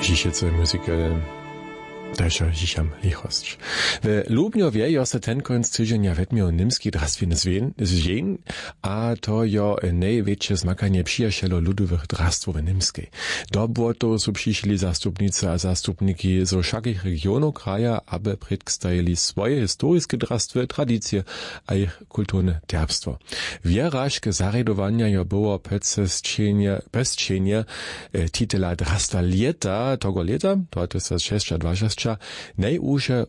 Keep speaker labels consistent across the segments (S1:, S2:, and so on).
S1: Dzisiejszy musical Też dziesiam lichość. W Lubniowie jo se ten końc tydzienia wetmiał nimski drastwiny zwien, a to jo największe zmakanie przyjacielo ludowych drastwów w Nimskiej. Do błoto są przyszli zastupnicy a zastupniki z wszakich regionów kraja, aby przedstawili swoje historyczne drastwy, tradycje a ich kulturne derbstwo. Wierażke zaredowania jo było bezczenie titula drasta lieta, tego lieta, to jest 626, najúže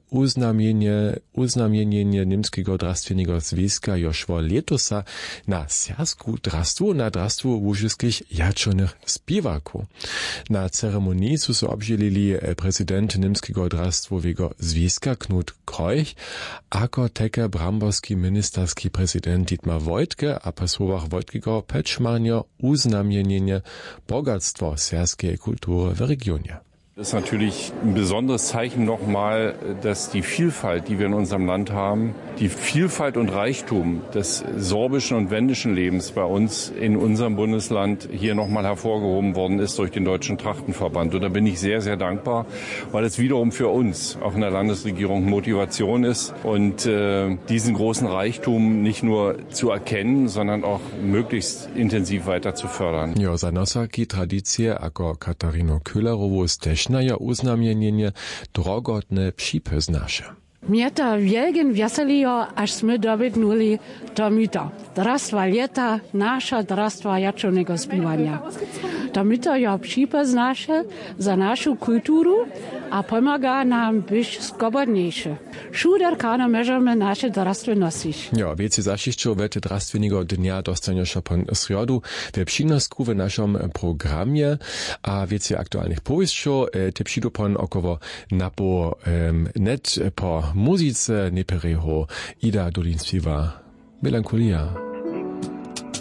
S1: uznamienie Nimskiego drastvenego związka jošło letosa na sersku drastwu, na drastwu łużyskich jaczonych spiwaków. Na ceremonii su se obdzielili prezydent Nimskiego drastwowego związka Knut Kreuch, ako teke bramborski ministerski prezydent Dietmar Woidke, a po słowach Woidkego pečmarnio uznamienie bogactwo serskiej kultury w regionie.
S2: Das ist natürlich ein besonderes Zeichen nochmal, dass die Vielfalt, die wir in unserem Land haben, die Vielfalt und Reichtum des sorbischen und wendischen Lebens bei uns in unserem Bundesland hier nochmal hervorgehoben worden ist durch den Deutschen Trachtenverband. Und da bin ich sehr, sehr dankbar, weil es wiederum für uns, auch in der Landesregierung, Motivation ist und diesen großen Reichtum nicht nur zu erkennen, sondern auch möglichst intensiv weiter zu fördern.
S1: Jo, za nosaki tradycje, ako Katarino Köhlerowo jest też na jo uznamienie drogotne przypoznasze.
S3: Mnie to wielgen weseliło, aż sme dobytnuli to mito. Drastwa leta, nasza drastwa jaczonego zbiwania. To mito jo przypoznasze za naszą kulturu, a pomaga nam być skobodniejsze. Szuderkano możemy nasze drastwy nosić.
S1: Jo, wiecie zaszyszczo wete drastwiniego dnia dostaniesz po srodu w przynosku w naszym programie, a wiecie aktualnych powieściów, te przyjdą pon około napo net po muzyce nepereho Ida Dolin śpiewa Melancholia.